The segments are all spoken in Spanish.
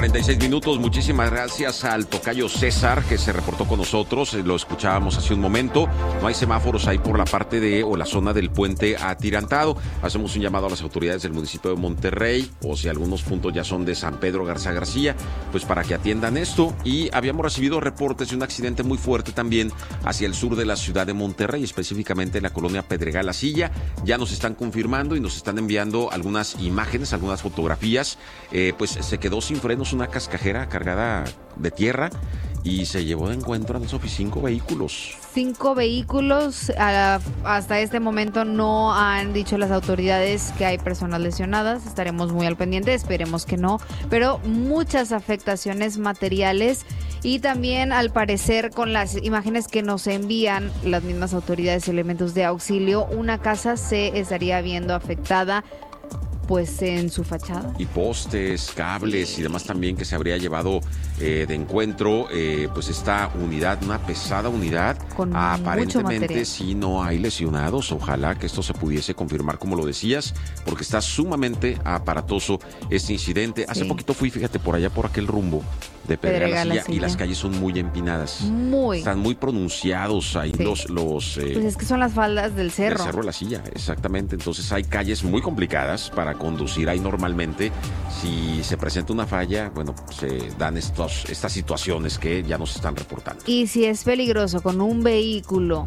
46 minutos, muchísimas gracias al tocayo César que se reportó con nosotros, lo escuchábamos hace un momento. No hay semáforos ahí por la parte o la zona del puente atirantado. Hacemos un llamado a las autoridades del municipio de Monterrey, o si algunos puntos ya son de San Pedro Garza García, pues para que atiendan esto. Y habíamos recibido reportes de un accidente muy fuerte también hacia el sur de la ciudad de Monterrey, específicamente en la colonia Pedregal La Silla. Ya nos están confirmando y nos están enviando algunas imágenes, algunas fotografías. Pues se quedó sin frenos una cascajera cargada de tierra y se llevó de encuentro a los 5 vehículos. 5 vehículos. Hasta este momento no han dicho las autoridades que hay personas lesionadas. Estaremos muy al pendiente, esperemos que no. Pero muchas afectaciones materiales y también, al parecer, con las imágenes que nos envían las mismas autoridades y elementos de auxilio, una casa se estaría viendo afectada pues en su fachada. Y postes, cables y demás también que se habría llevado de encuentro pues esta unidad, una pesada unidad. Con aparentemente sí no hay lesionados. Ojalá que esto se pudiese confirmar como lo decías, porque está sumamente aparatoso este incidente. Hace poquito fui, fíjate, por allá por aquel rumbo de Pedregal La Silla, y las calles son muy empinadas. Están muy pronunciados ahí los pues es que son las faldas del cerro. El cerro de La Silla, exactamente. Entonces hay calles muy complicadas para conducir ahí normalmente. Si se presenta una falla, bueno, se dan estas situaciones que ya nos están reportando. Y si es peligroso con un vehículo,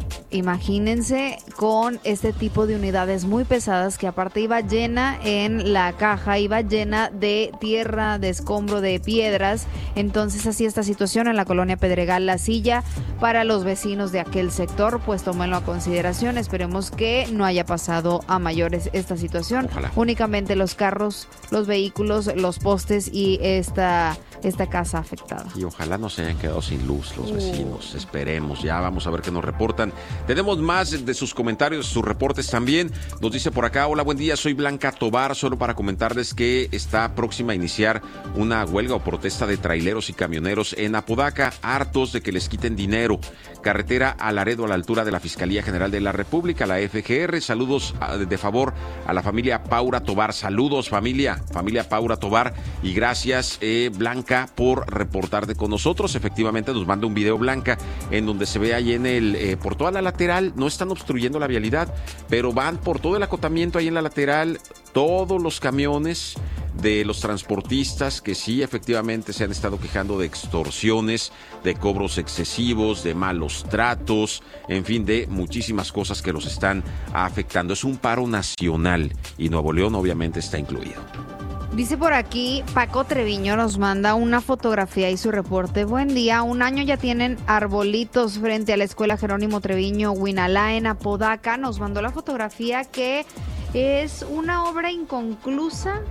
imagínense con este tipo de unidades muy pesadas, que aparte iba llena en la caja, iba llena de tierra, de escombro, de piedras. Entonces, así esta situación en la colonia Pedregal La Silla. Para los vecinos de aquel sector, pues tómenlo a consideración. Esperemos que no haya pasado a mayores esta situación. Ojalá. Únicamente los carros, los vehículos, los postes y esta casa afectada. Y ojalá no se hayan quedado sin luz los vecinos. Esperemos. Ya vamos a ver qué nos reportan. Tenemos más de sus comentarios, sus reportes también. Nos dice por acá: hola, buen día, soy Blanca Tobar. Solo para comentarles que está próxima a iniciar una huelga o protesta de traileros y camioneros en Apodaca, hartos de que les quiten dinero. Carretera a Laredo, a la altura de la Fiscalía General de la República, la FGR. Saludos de favor a la familia Paura Tobar. Saludos, familia Paura Tobar. Y gracias, Blanca, por reportarte con nosotros. Efectivamente, nos manda un video, Blanca, en donde se ve ahí en por toda la lateral, no están obstruyendo la vialidad, pero van por todo el acotamiento ahí en la lateral, todos los camiones de los transportistas que sí efectivamente se han estado quejando de extorsiones, de cobros excesivos, de malos tratos, en fin, de muchísimas cosas que los están afectando. Es un paro nacional y Nuevo León obviamente está incluido. Dice por aquí, Paco Treviño nos manda una fotografía y su reporte. Buen día, 1 año ya tienen arbolitos frente a la escuela Jerónimo Treviño, Huinalá, en Apodaca. Nos mandó la fotografía, que es una obra inconclusa.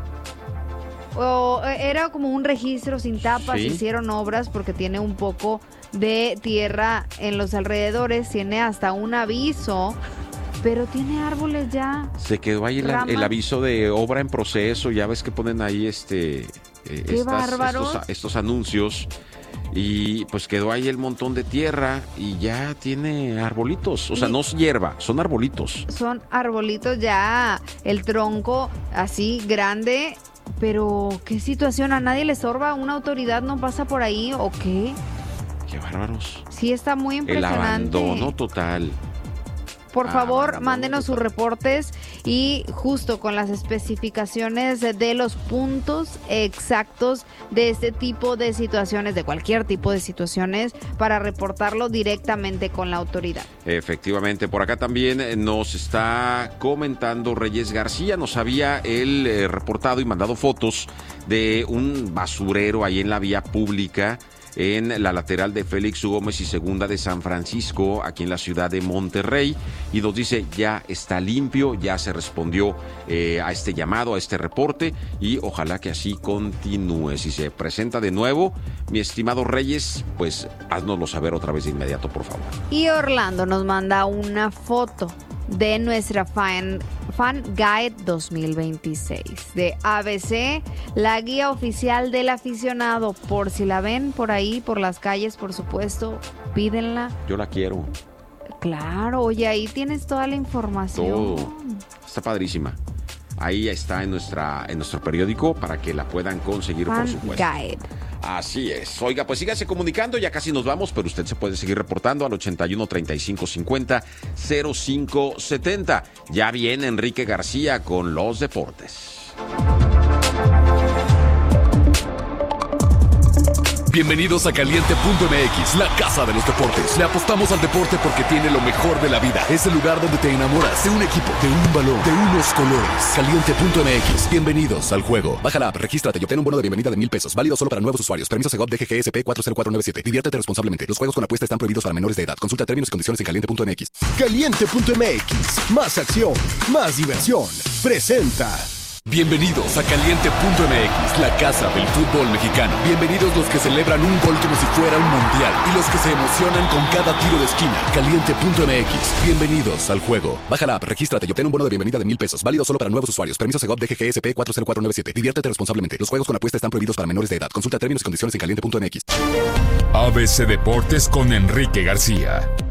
O era como un registro sin tapas. Sí. Hicieron obras porque tiene un poco de tierra en los alrededores, tiene hasta un aviso, pero tiene árboles ya. Se quedó ahí el aviso de obra en proceso. Ya ves que ponen ahí estos anuncios. Y pues quedó ahí el montón de tierra y ya tiene arbolitos. O sea, no es hierba, son arbolitos. Son arbolitos ya, el tronco así grande. Pero, ¿qué situación? ¿A nadie le estorba? ¿Una autoridad no pasa por ahí o qué? ¡Qué bárbaros! Sí, está muy impresionante. El abandono total. Por favor, mándenos sus reportes y justo con las especificaciones de los puntos exactos de este tipo de situaciones, de cualquier tipo de situaciones, para reportarlo directamente con la autoridad. Efectivamente, por acá también nos está comentando Reyes García. Nos había él reportado y mandado fotos de un basurero ahí en la vía pública, en la lateral de Félix U. Gómez y Segunda de San Francisco, aquí en la ciudad de Monterrey, y nos dice: ya está limpio, ya se respondió a este llamado, a este reporte, y ojalá que así continúe. Si se presenta de nuevo, mi estimado Reyes, pues háznoslo saber otra vez de inmediato, por favor. Y Orlando nos manda una foto de nuestra Fan Guide 2026 de ABC, la guía oficial del aficionado. Por si la ven por ahí, por las calles, por supuesto, pídenla. Yo la quiero. Claro, oye, ahí tienes toda la información. Todo. Está padrísima. Ahí está en nuestro periódico para que la puedan conseguir, por supuesto. Guide. Así es. Oiga, pues sígase comunicando, ya casi nos vamos, pero usted se puede seguir reportando al 81 35 50 05 70. Ya viene Enrique García con los deportes. Bienvenidos a Caliente.mx, la casa de los deportes. Le apostamos al deporte porque tiene lo mejor de la vida. Es el lugar donde te enamoras de un equipo, de un balón, de unos colores. Caliente.mx, bienvenidos al juego. Baja la app, regístrate y obtén un bono de bienvenida de $1,000. Válido solo para nuevos usuarios. Permiso Segov DGGSP 40497. Diviértete responsablemente. Los juegos con apuesta están prohibidos para menores de edad. Consulta términos y condiciones en Caliente.mx. Caliente.mx, más acción, más diversión. Presenta. Bienvenidos a Caliente.mx, la casa del fútbol mexicano. Bienvenidos los que celebran un gol como si fuera un mundial y los que se emocionan con cada tiro de esquina. Caliente.mx, bienvenidos al juego. Baja la app, regístrate y obtén un bono de bienvenida de $1,000. Válido solo para nuevos usuarios. Permiso Segov DGGSP 40497. Diviértete responsablemente. Los juegos con apuesta están prohibidos para menores de edad. Consulta términos y condiciones en Caliente.mx. ABC Deportes con Enrique García.